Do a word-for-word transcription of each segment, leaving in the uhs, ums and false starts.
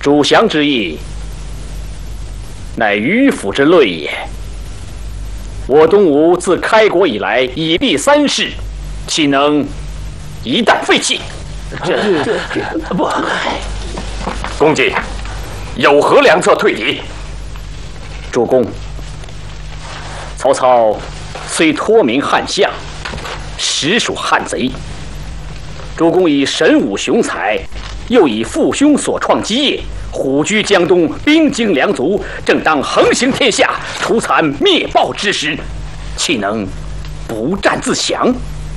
主降之意，乃迂腐之类也。我东吴自开国以来，以立三世，岂能一旦废弃？ 这这这不， 公瑾，有何良策退敌？ 主公，曹操虽托名汉相，实属汉贼。主公以神武雄才，又以父兄所创基业，虎踞江东，兵精粮足，正当横行天下、除残灭暴之时，岂能不战自降？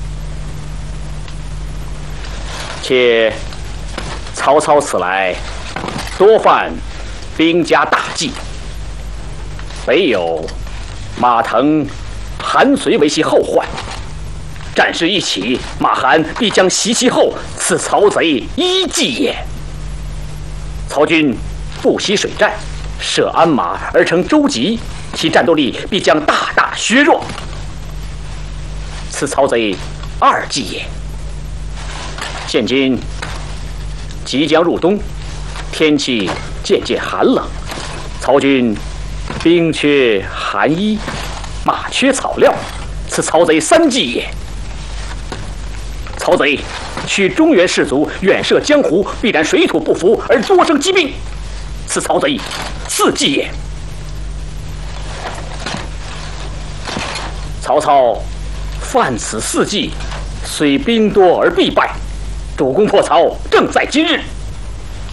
且曹操此来多犯兵家大忌，北有马腾、韩遂为其后患，战事一起，马韩必将袭其后，此曹贼一计也。曹军不惜水战，设鞍马而成舟楫，其战斗力必将大大削弱，此曹贼二计也。现今即将入冬，天气渐渐寒冷，曹军兵缺寒衣，马缺草料，此曹贼三计也。曹贼取中原士卒远涉江湖，必然水土不服而多生疾病，此曹贼四计也。曹操犯此四计，虽兵多而必败。主公破曹，正在今日。